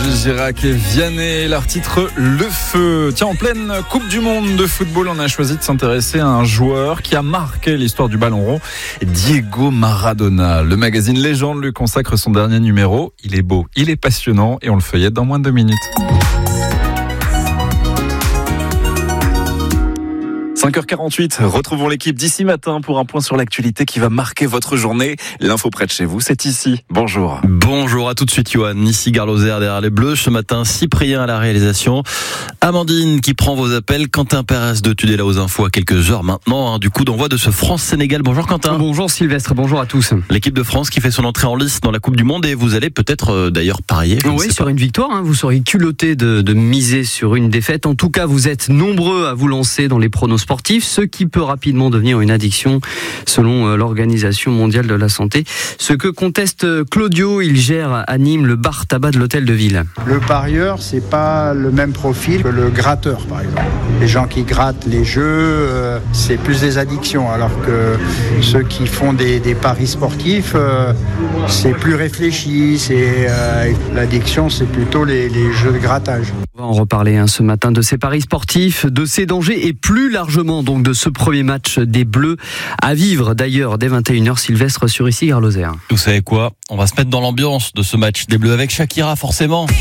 Girac et Vianney, leur titre Le Feu. Tiens, en pleine Coupe du Monde de football, on a choisi de s'intéresser à un joueur qui a marqué l'histoire du ballon rond, Diego Maradona. Le magazine Légende lui consacre son dernier numéro. Il est beau, il est passionnant et on le feuillette dans moins de 2 minutes. 5h48, retrouvons l'équipe d'ici matin pour un point sur l'actualité qui va marquer votre journée. L'info près de chez vous, c'est ici. Bonjour. Bonjour, à tout de suite Johan. Ici Gare Lozère derrière les Bleus. Ce matin, Cyprien à la réalisation. Amandine qui prend vos appels. Quentin Pérez de Tudela aux infos à quelques heures maintenant. Du coup d'envoi de ce France-Sénégal. Bonjour Quentin. Bonjour Sylvestre, bonjour à tous. L'équipe de France qui fait son entrée en lice dans la Coupe du Monde et vous allez peut-être d'ailleurs parier. Oui, sur une victoire. Vous seriez culotté de miser sur une défaite. En tout cas, vous êtes nombreux à vous lancer dans les pronos sportifs, ce qui peut rapidement devenir une addiction selon l'Organisation mondiale de la santé. Ce que conteste Claudio, il gère à Nîmes le bar tabac de l'hôtel de ville. Le parieur, c'est pas le même profil que le gratteur, par exemple. Les gens qui grattent les jeux, c'est plus des addictions, alors que ceux qui font des paris sportifs, c'est plus réfléchi. L'addiction, c'est plutôt les jeux de grattage. On va en reparler ce matin de ces paris sportifs, de ces dangers et plus largement donc de ce premier match des Bleus à vivre d'ailleurs dès 21h Sylvestre sur ici Gare Lozère. Vous savez quoi ? On va se mettre dans l'ambiance de ce match des Bleus avec Shakira forcément.